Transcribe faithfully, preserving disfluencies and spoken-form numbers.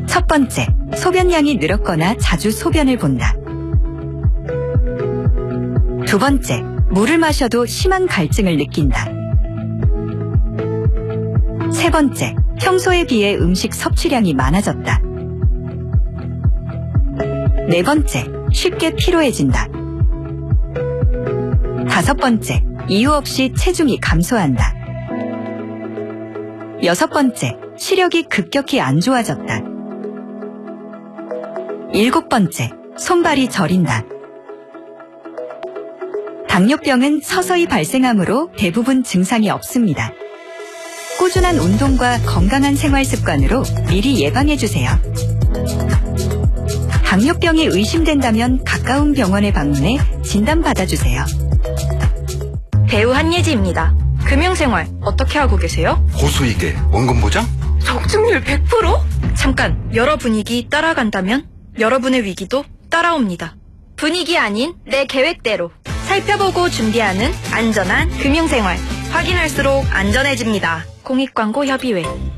첫 번째, 소변량이 늘었거나 자주 소변을 본다. 두 번째, 물을 마셔도 심한 갈증을 느낀다. 세 번째, 평소에 비해 음식 섭취량이 많아졌다. 네 번째, 쉽게 피로해진다. 다섯 번째, 이유 없이 체중이 감소한다. 여섯 번째, 시력이 급격히 안 좋아졌다. 일곱 번째, 손발이 저린다. 당뇨병은 서서히 발생하므로 대부분 증상이 없습니다. 꾸준한 운동과 건강한 생활 습관으로 미리 예방해주세요. 당뇨병이 의심된다면 가까운 병원에 방문해 진단받아주세요. 배우 한예지입니다. 금융생활 어떻게 하고 계세요? 고수익에 원금 보장? 적중률 백 퍼센트? 잠깐, 여러 분위기 따라간다면 여러분의 위기도 따라옵니다. 분위기 아닌 내 계획대로 살펴보고 준비하는 안전한 금융생활. 확인할수록 안전해집니다. 공익광고 협의회.